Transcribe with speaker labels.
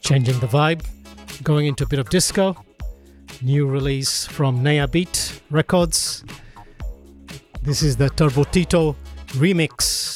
Speaker 1: Changing the vibe, going into a bit of disco. New release from Naya Beat Records. This is the Turbo Tito remix.